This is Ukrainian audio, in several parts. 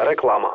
Реклама.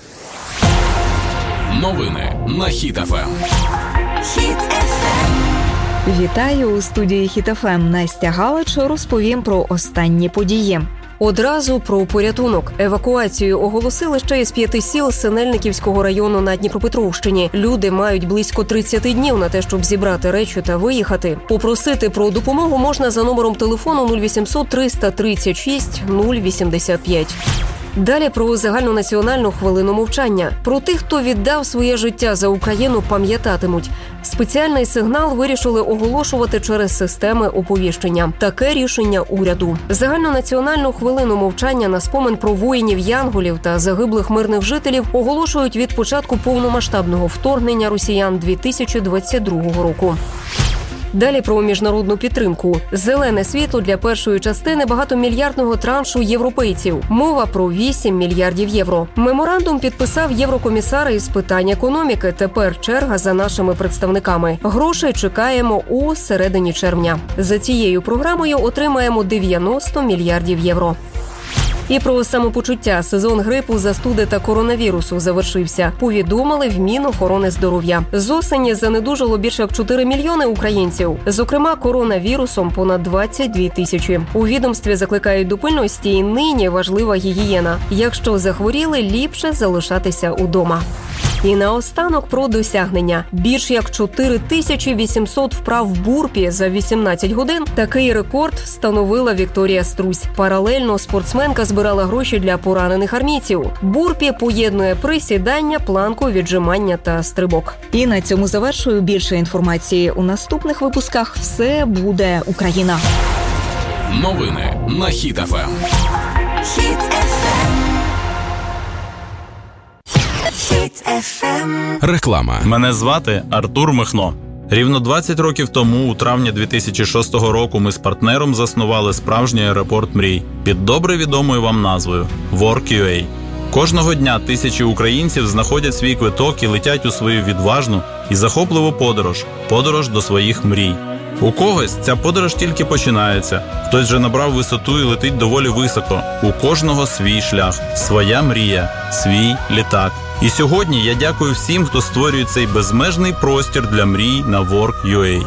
Новини на Хіт ФМ. Хіт ФМ. Вітаю у студії Хіт ФМ. Настя Галич розповім про останні події. Одразу про порятунок. Евакуацію оголосили ще із 5 сіл Синельниківського району на Дніпропетровщині. Люди мають близько 30 днів на те, щоб зібрати речі та виїхати. Попросити про допомогу можна за номером телефону 0800 336 085. Далі про загальнонаціональну хвилину мовчання. Про тих, хто віддав своє життя за Україну, пам'ятатимуть. Спеціальний сигнал вирішили оголошувати через системи оповіщення. Таке рішення уряду. Загальнонаціональну хвилину мовчання на спомин про воїнів-янголів та загиблих мирних жителів оголошують від початку повномасштабного вторгнення росіян 2022 року. Далі про міжнародну підтримку. Зелене світло для першої частини багатомільярдного траншу європейців. Мова про 8 мільярдів євро. Меморандум підписав єврокомісар із питань економіки. Тепер черга за нашими представниками. Грошей чекаємо у середині червня. За цією програмою отримаємо 90 мільярдів євро. І про самопочуття. Сезон грипу, застуди та коронавірусу завершився. Повідомили в Мінохорони-здоров'я. З осені занедужало більше як 4 мільйони українців. Зокрема, коронавірусом понад 22 тисячі. У відомстві закликають до пильності і нині важлива гігієна. Якщо захворіли, ліпше залишатися удома. І наостанок про досягнення. Більш як 4800 вправ в бурпі за 18 годин. Такий рекорд встановила Вікторія Струсь. Паралельно спортсменка збирала гроші для поранених армійців. Бурпі поєднує присідання, планку, віджимання та стрибок. І на цьому завершую. Більше інформації у наступних випусках. Все буде Україна. Новини на Хіт ФМ. Хіт ФМ. Хіт ФМ. Реклама. Мене звати Артур Михно. Рівно 20 років тому, у травні 2006 року, ми з партнером заснували справжній аеропорт мрій під добре відомою вам назвою Work.ua. Кожного дня тисячі українців знаходять свій квиток і летять у свою відважну і захопливу подорож до своїх мрій. У когось ця подорож тільки починається, хтось вже набрав висоту і летить доволі високо. У кожного свій шлях, своя мрія, свій літак. І сьогодні я дякую всім, хто створює цей безмежний простір для мрій на Work.ua.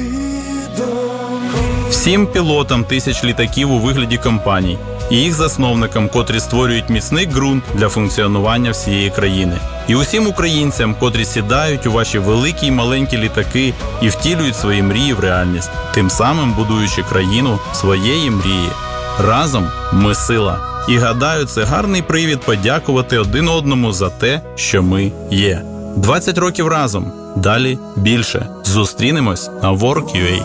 Всім пілотам тисяч літаків у вигляді компаній і їх засновникам, котрі створюють міцний ґрунт для функціонування всієї країни. І усім українцям, котрі сідають у ваші великі й маленькі літаки і втілюють свої мрії в реальність, тим самим будуючи країну своєї мрії. Разом ми сила. І гадаю, це гарний привід подякувати один одному за те, що ми є. 20 років разом. Далі більше. Зустрінемось на Work.ua.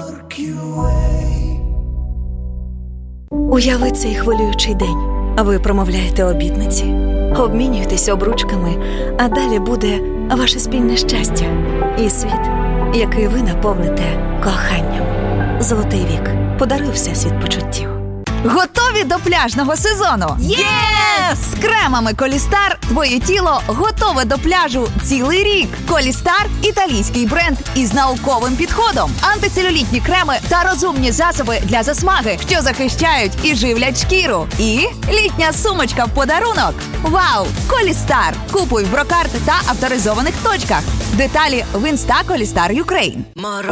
Уяви цей хвилюючий день. Ви промовляєте обітниці, обмінюєтесь обручками, а далі буде ваше спільне щастя і світ, який ви наповните коханням. Золотий вік. Подаруй всесвіт почуттів. Готові до пляжного сезону? Єс! З кремами Колістар твоє тіло готове до пляжу цілий рік. Колістар – італійський бренд із науковим підходом. Антицелюлітні креми та розумні засоби для засмаги, що захищають і живлять шкіру. І літня сумочка в подарунок. Вау! Колістар! Купуй в Брокарт та авторизованих точках. Деталі в Інста Колістар Юкрейн.